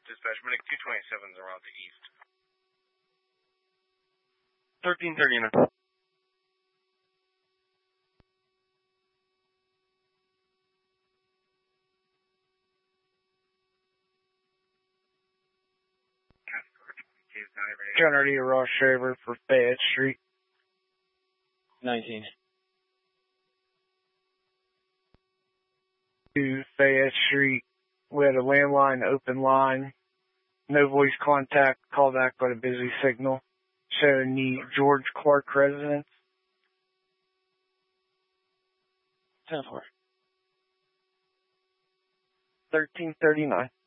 Dispatch, Medic 227 is around the east. 1339. Gunnery Ross Shaver for Fayette Street. 19. To Fayette Street. We had a landline, open line. No voice contact. Call back but a busy signal. Showing the George Clark residence. 10-4. 1339.